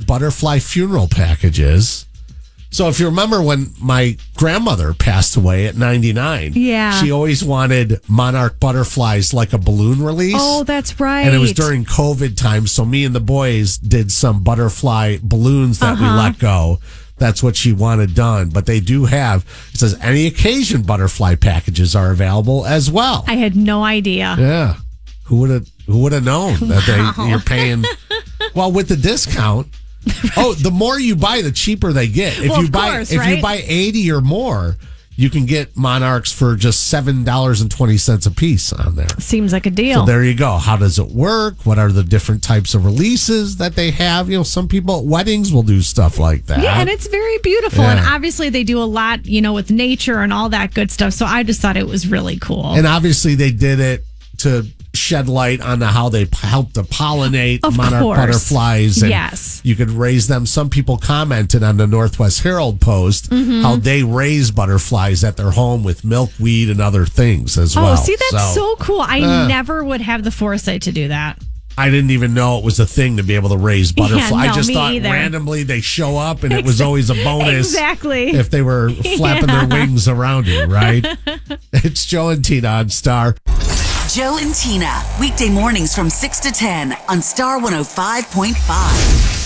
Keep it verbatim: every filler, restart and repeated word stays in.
butterfly funeral packages. So if you remember when my grandmother passed away at ninety-nine, yeah. she always wanted monarch butterflies like a balloon release. Oh, that's right. And it was during COVID time, so me and the boys did some butterfly balloons that uh-huh. we let go. That's what she wanted done. But they do have, it says, any occasion butterfly packages are available as well. I had no idea. Yeah. Who would have who would have known that Wow. they you're paying well with the discount? Oh, the more you buy, the cheaper they get. If well, you of buy course, if right? you buy eighty or more, you can get Monarchs for just seven dollars and twenty cents a piece on there. Seems like a deal. So there you go. How does it work? What are the different types of releases that they have? You know, some people at weddings will do stuff like that. Yeah, and it's very beautiful. Yeah. And obviously they do a lot, you know, with nature and all that good stuff. So I just thought it was really cool. And obviously they did it to shed light on the, how they p- help to pollinate Of monarch course. butterflies. And yes. you could raise them. Some people commented on the Northwest Herald post mm-hmm. how they raise butterflies at their home with milkweed and other things as oh, well. Oh, see, that's so, so cool. I uh, never would have the foresight to do that. I didn't even know it was a thing to be able to raise butterflies. Yeah, no, I just me thought either. randomly they show up and it was always a bonus. Exactly. If they were flapping Yeah. their wings around you, right? It's Joe and Tina on Star. Joe and Tina, weekday mornings from six to ten on Star one oh five point five.